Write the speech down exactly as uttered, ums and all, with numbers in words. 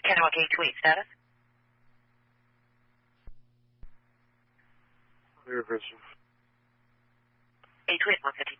Kennewick eight two eight, status? Very aggressive. eight two eight, one fifty.